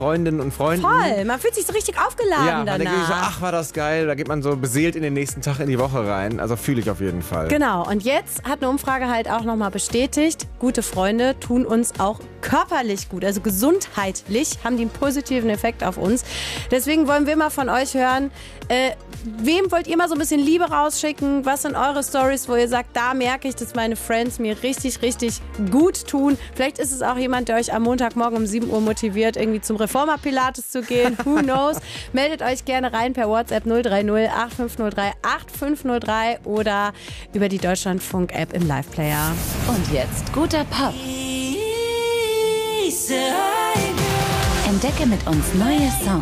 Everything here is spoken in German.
Freundinnen und Freunden. Voll, man fühlt sich so richtig aufgeladen Ja, man danach. denkt sich so, ach, war das geil. Da geht man so beseelt in den nächsten Tag in die Woche rein. Also fühle ich auf jeden Fall. Genau, und jetzt hat eine Umfrage halt auch nochmal bestätigt, gute Freunde tun uns auch körperlich gut, also gesundheitlich haben die einen positiven Effekt auf uns. Deswegen wollen wir mal von euch hören, wem wollt ihr mal so ein bisschen Liebe rausschicken? Was sind eure Stories, wo ihr sagt, da merke ich, dass meine Friends mir richtig, richtig gut tun? Vielleicht ist es auch jemand, der euch am Montagmorgen um 7 Uhr motiviert, irgendwie zum Reformer Pilates zu gehen. Who knows? Meldet euch gerne rein per WhatsApp 030 8503 8503 oder über die Deutschlandfunk-App im Live-Player. Und jetzt guter Pop. Entdecke mit uns neue Songs.